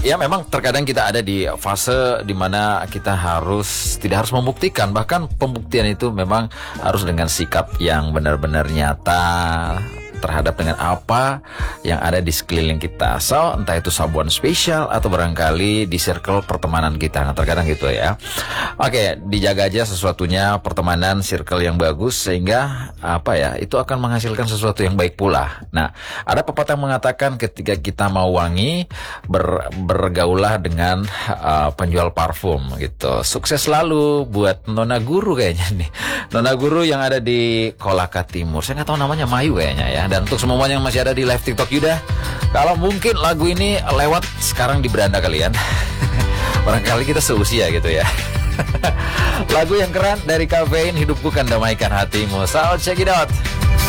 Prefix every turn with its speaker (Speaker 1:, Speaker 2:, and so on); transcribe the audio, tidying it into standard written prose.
Speaker 1: Ya memang terkadang kita ada di fase dimana kita tidak harus membuktikan. Bahkan pembuktian itu memang harus dengan sikap yang benar-benar nyata terhadap dengan apa yang ada di sekeliling kita. So, entah itu sabuan spesial atau barangkali di circle pertemanan kita. Nah, terkadang gitu ya. Oke, dijaga aja sesuatunya, pertemanan, circle yang bagus, sehingga itu akan menghasilkan sesuatu yang baik pula. Nah, ada pepatah yang mengatakan ketika kita mau wangi, bergaulah dengan penjual parfum gitu. Sukses selalu buat Nona Guru kayaknya nih. Nona Guru yang ada di Kolaka Timur. Saya nggak tahu namanya, Mayu kayaknya ya. Dan untuk semuanya yang masih ada di live TikTok Yuda, kalau mungkin lagu ini lewat sekarang di beranda kalian, barangkali kita seusia gitu ya. Lagu yang keren dari Kafein, Hidup Bukan Damaikan Hatimu. So check it out.